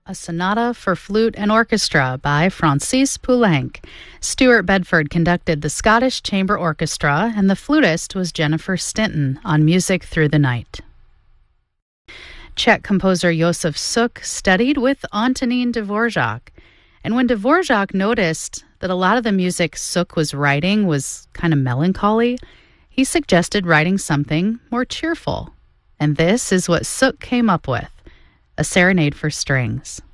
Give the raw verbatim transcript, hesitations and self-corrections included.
a sonata for flute and orchestra by Francis Poulenc. Stuart Bedford conducted the Scottish Chamber Orchestra, and the flutist was Jennifer Stinton on Music Through the Night. Czech composer Josef Suk studied with Antonín Dvorak, and when Dvorak noticed that a lot of the music Suk was writing was kind of melancholy, he suggested writing something more cheerful. And this is what Suk came up with, a serenade for strings.